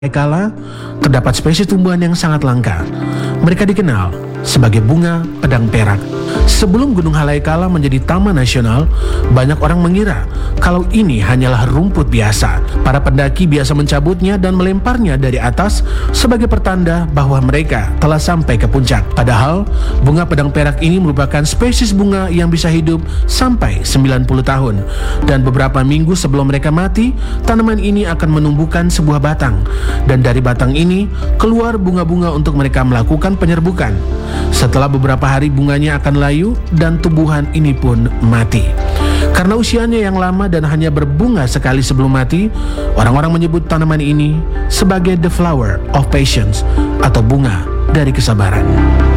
Kala terdapat spesies tumbuhan yang sangat langka. Mereka dikenal sebagai bunga pedang perak. Sebelum Gunung Halaikala menjadi taman nasional, banyak orang mengira kalau ini hanyalah rumput biasa. Para pendaki biasa mencabutnya dan melemparnya dari atas sebagai pertanda bahwa mereka telah sampai ke puncak. Padahal, bunga pedang perak ini merupakan spesies bunga yang bisa hidup sampai 90 tahun. Dan beberapa minggu sebelum mereka mati, tanaman ini akan menumbuhkan sebuah batang. Dan dari batang ini, keluar bunga-bunga untuk mereka melakukan penyerbukan. Setelah beberapa hari bunganya akan layu dan tumbuhan ini pun mati. Karena usianya yang lama dan hanya berbunga sekali sebelum mati, orang-orang menyebut tanaman ini sebagai the flower of patience atau bunga dari kesabaran.